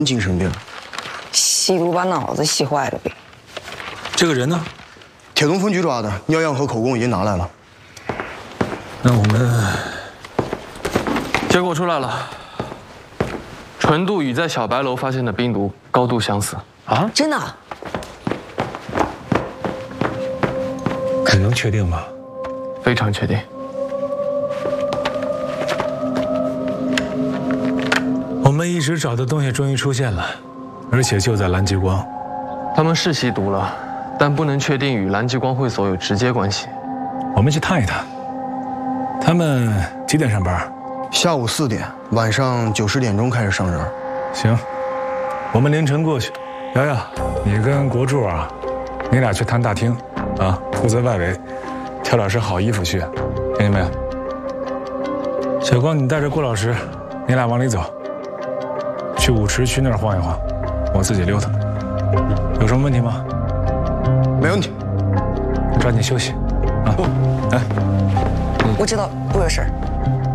精神病， 吸毒把脑子吸坏了呗。 这个人呢？ 铁东分局抓的，尿样和口供已经拿来了。 那我们结果出来了，纯度与在小白楼发现的冰毒高度相似。 啊？ 真的？ 你能确定吗？ 非常确定。 我们一直找的东西终于出现了，而且就在蓝极光。 他们是吸毒了，但不能确定与蓝极光会所有直接关系。 我们去探一探。他们几点上班？ 下午4点，晚上9、10点钟开始上人。 行，我们凌晨过去。瑶瑶，你跟国柱啊，你俩去探大厅，啊，负责外围，挑点身好衣服去，听见没？小光，你带着郭老师，你俩往里走，去舞池区那儿晃一晃，我自己溜达。有什么问题吗？ 没问题。 抓紧休息，啊，来。 我知道不惹事儿。